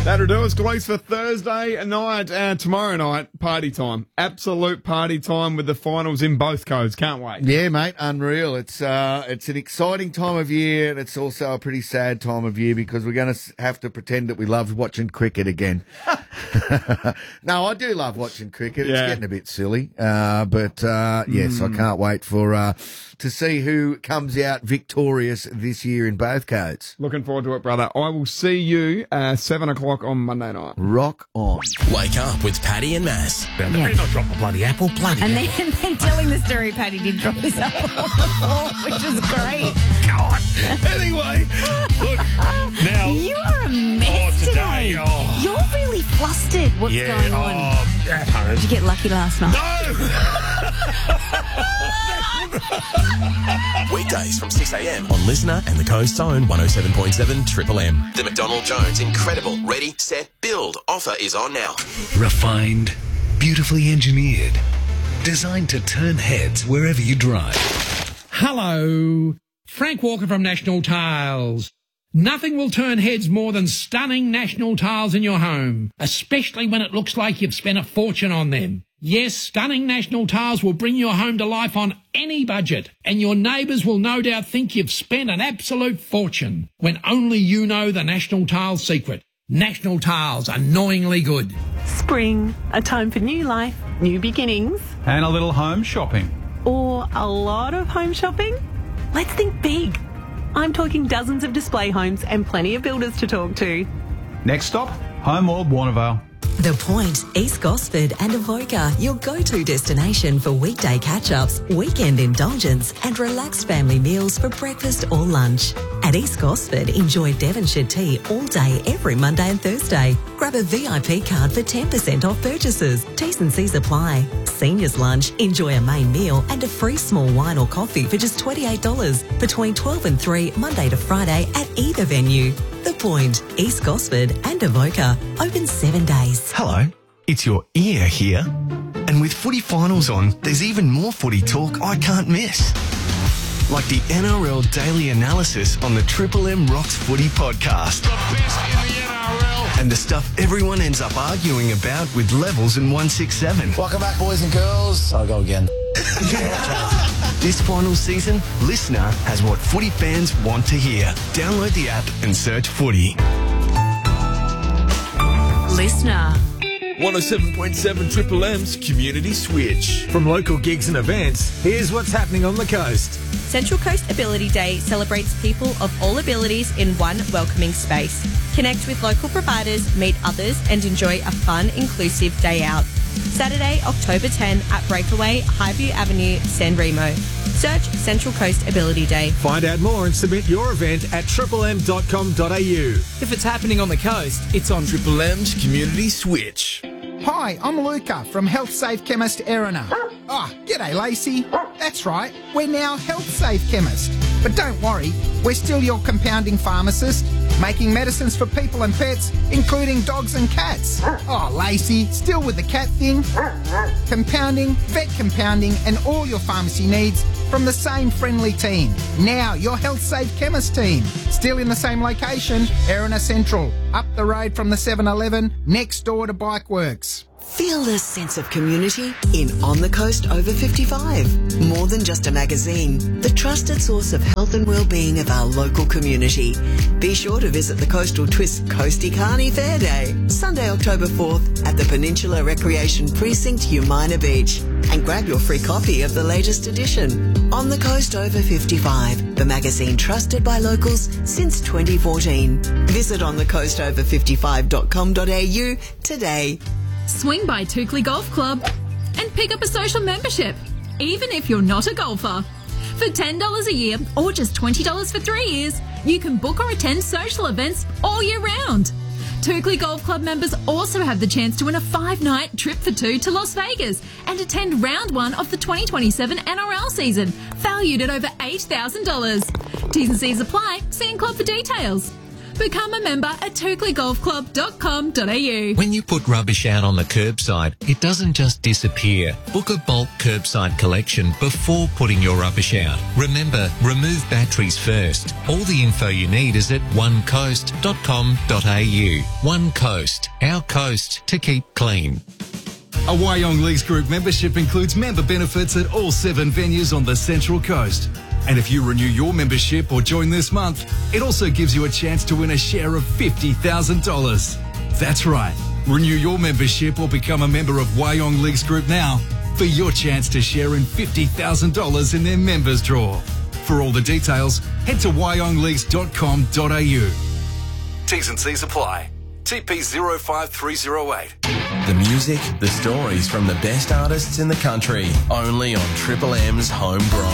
That'll do us, Glees, for Thursday night and tomorrow night. Party time. Absolute party time with the finals in both codes. Can't wait. Yeah, mate, unreal. It's an exciting time of year, and it's also a pretty sad time of year because we're going to have to pretend that we love watching cricket again. No, I do love watching cricket. It's getting a bit silly, but yes, I can't wait for to see who comes out victorious this year in both codes. Looking forward to it, brother. I will see you 7 o'clock on Monday night. Rock on. Wake up with Paddy and Mass. Better not drop the bloody apple. Bloody And then telling the story, Paddy did drop his apple on the floor, which is great. God. Anyway, look, now. You are a mess today. today. You're really flustered. What's going on? At home. Did you get lucky last night? Weekdays from 6 a.m. on Listener and the Coast's own 107.7 Triple M. The McDonald Jones Incredible Ready, Set, Build offer is on now. Refined, beautifully engineered, designed to turn heads wherever you drive. Hello, Frank Walker from National Tiles. Nothing will turn heads more than stunning National Tiles in your home, especially when it looks like you've spent a fortune on them. Yes, stunning National Tiles will bring your home to life on any budget, and your neighbours will no doubt think you've spent an absolute fortune, when only you know the National Tiles secret. National Tiles, annoyingly good. Spring, a time for new life, new beginnings. And a little home shopping. Or a lot of home shopping? Let's think big. I'm talking dozens of display homes and plenty of builders to talk to. Next stop, Home World Warnervale. The Point, East Gosford and Avoca, your go-to destination for weekday catch-ups, weekend indulgence and relaxed family meals for breakfast or lunch. At East Gosford, enjoy Devonshire tea all day every Monday and Thursday. Grab a VIP card for 10% off purchases. T's and C's apply. Seniors lunch, enjoy a main meal and a free small wine or coffee for just $28 between 12 and 3 Monday to Friday at either venue. The Point, East Gosford and Avoca, open 7 days. Hello, it's your ear here. And with footy finals on, there's even more footy talk I can't miss. Like the NRL Daily Analysis on the Triple M Rocks Footy Podcast. The best in the NRL. And the stuff everyone ends up arguing about with Levels and 167. Welcome back, boys and girls. I'll go again. This final season, Listener has what footy fans want to hear. Download the app and search footy. Listener. 107.7 Triple M's Community Switch. From local gigs and events, here's what's happening on the coast. Central Coast Ability Day celebrates people of all abilities in one welcoming space. Connect with local providers, meet others and enjoy a fun, inclusive day out. Saturday, October 10 at Breakaway, Highview Avenue, San Remo. Search Central Coast Ability Day. Find out more and submit your event at triplem.com.au. If it's happening on the coast, it's on Triple M's Community Switch. Hi, I'm Luca from Health Safe Chemist Erina. G'day Lacey. That's right, we're now Health Safe Chemist. But don't worry, we're still your compounding pharmacist, making medicines for people and pets, including dogs and cats. Lacey, still with the cat thing? Compounding, vet compounding and all your pharmacy needs from the same friendly team. Now your Health Safe Chemist team. Still in the same location, Erina Central. Up the road from the 7-Eleven, next door to Bikeworks. Feel the sense of community in On the Coast Over 55. More than just a magazine, the trusted source of health and well-being of our local community. Be sure to visit the Coastal Twist Coastie Carney Fair Day, Sunday, October 4th at the Peninsula Recreation Precinct, Umina Beach. And grab your free copy of the latest edition. On the Coast Over 55, the magazine trusted by locals since 2014. Visit onthecoastover55.com.au today. Swing by Toukley Golf Club and pick up a social membership, even if you're not a golfer. For $10 a year or just $20 for 3 years, you can book or attend social events all year round. Toukley Golf Club members also have the chance to win a 5-night trip for 2 to Las Vegas and attend round 1 of the 2027 NRL season, valued at over $8,000. T's and C's apply. See in club for details. Become a member at toukleyGolfClub.com.au. When you put rubbish out on the curbside, it doesn't just disappear. Book a bulk curbside collection before putting your rubbish out. Remember, remove batteries first. All the info you need is at onecoast.com.au. One Coast, our coast to keep clean. A Wyong Leagues Group membership includes member benefits at all 7 venues on the Central Coast. And if you renew your membership or join this month, it also gives you a chance to win a share of $50,000. That's right. Renew your membership or become a member of Wyong Leagues Group now for your chance to share in $50,000 in their members draw. For all the details, head to wyongleagues.com.au. T's and C's apply. TP 05308. The music, the stories from the best artists in the country, only on Triple M's Home Grind.